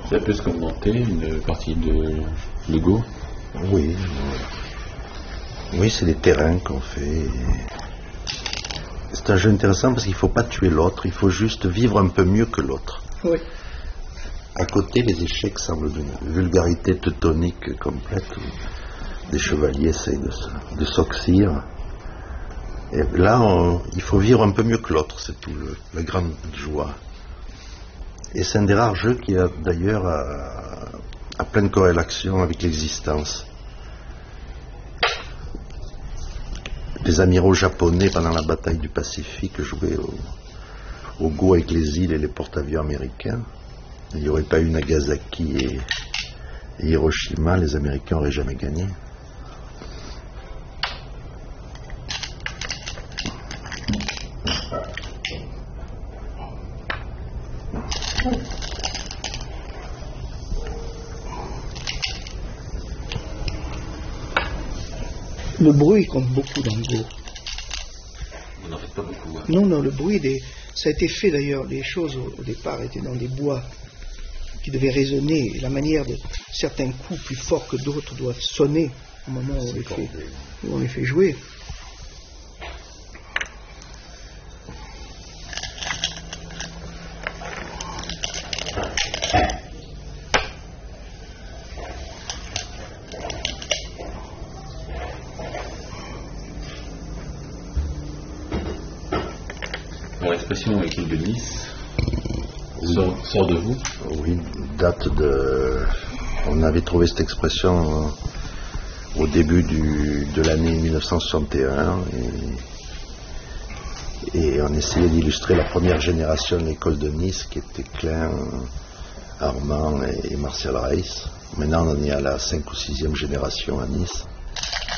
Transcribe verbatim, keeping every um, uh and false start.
Ça peut se commenter une partie de Lego? Oui. Oui, c'est des terrains qu'on fait. C'est un jeu intéressant parce qu'il ne faut pas tuer l'autre, il faut juste vivre un peu mieux que l'autre. Oui. À côté, les échecs semblent d'une vulgarité teutonique complète. Des chevaliers essayent de s'oxyre. Et là, on, il faut vivre un peu mieux que l'autre, c'est tout, le, la grande joie. Et c'est un des rares jeux qui a d'ailleurs à, à pleine corrélation avec l'existence. Les amiraux japonais, pendant la bataille du Pacifique, jouaient au, au go avec les îles et les porte-avions américains. Il n'y aurait pas eu Nagasaki et, et Hiroshima, les Américains n'auraient jamais gagné. Le bruit compte beaucoup dans le Go. Vous n'en faites pas beaucoup. Hein. Non, non, le bruit, des... ça a été fait d'ailleurs, les choses au, au départ étaient dans des bois qui devaient résonner, et la manière de certains coups plus forts que d'autres doivent sonner au moment où on les fait, où on les fait jouer. Bon, l'expression équipe de Nice sort, sort de vous? Oui, date de... On avait trouvé cette expression euh, au début du, de l'année mille neuf cent soixante et un et, et on essayait d'illustrer la première génération de l'école de Nice qui était Klein, Armand et, et Martial Reiss. Maintenant on en est à la cinq ou sixième génération à Nice.